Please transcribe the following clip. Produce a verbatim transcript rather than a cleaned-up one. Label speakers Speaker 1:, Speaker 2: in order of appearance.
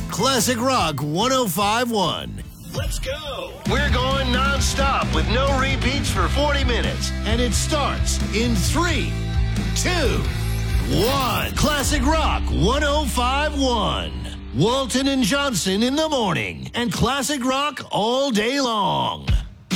Speaker 1: Classic Rock one oh five point one. Let's go. We're going non-stop with no repeats for forty minutes. And it starts in three, two, one. Classic Rock one oh five point one. Walton and Johnson in the morning. And Classic Rock all day long.